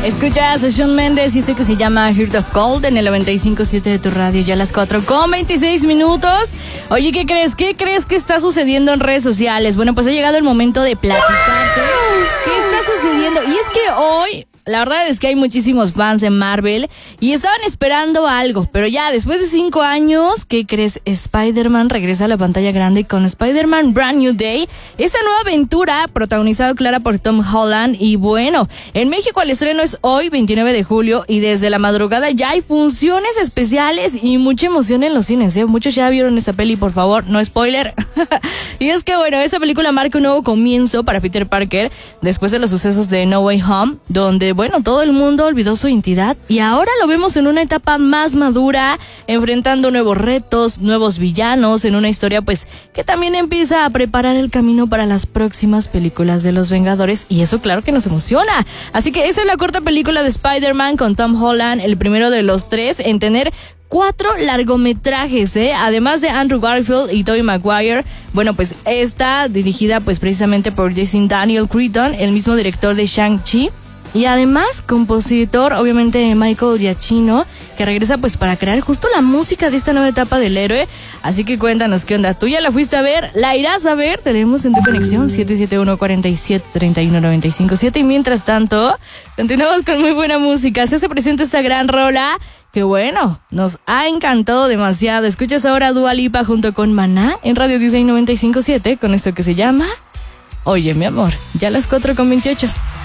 Escuchas a Shawn Mendes y que se llama Heart of Gold en el 95.7 de tu radio, ya a las 4:26. Oye, ¿qué crees? ¿Qué crees que está sucediendo en redes sociales? Bueno, pues ha llegado el momento de platicarte qué está sucediendo. Y es que hoy, la verdad es que hay muchísimos fans de Marvel y estaban esperando algo, pero ya después de 5 años, ¿qué crees? Spider-Man regresa a la pantalla grande con Spider-Man Brand New Day, esa nueva aventura protagonizada clara por Tom Holland. Y bueno, en México el estreno es hoy, 29 de julio, y desde la madrugada ya hay funciones especiales y mucha emoción en los cines, ¿eh? Muchos ya vieron esa peli, por favor, no spoiler. Y es que bueno, esa película marca un nuevo comienzo para Peter Parker después de los sucesos de No Way Home, donde bueno, todo el mundo olvidó su identidad y ahora lo vemos en una etapa más madura, enfrentando nuevos retos, nuevos villanos, en una historia pues que también empieza a preparar el camino para las próximas películas de los Vengadores, y eso claro que nos emociona. Así que esa es la corta película de Spider-Man con Tom Holland, el primero de los 3 en tener 4 largometrajes, además de Andrew Garfield y Tobey Maguire. Bueno, pues está dirigida pues precisamente por Jason Daniel Cretton, el mismo director de Shang-Chi. Y además, compositor, obviamente, Michael Giacchino, que regresa pues para crear justo la música de esta nueva etapa del héroe. Así que cuéntanos qué onda. ¿Tú ya la fuiste a ver? ¿La irás a ver? Tenemos en tu conexión 771-47-31-95-7. Y mientras tanto, continuamos con muy buena música. Se hace presente esta gran rola que bueno, nos ha encantado demasiado. Escuchas ahora a Dua Lipa junto con Maná en Radio Disney 95.7 con esto que se llama Oye, mi amor. Ya a las 4:28.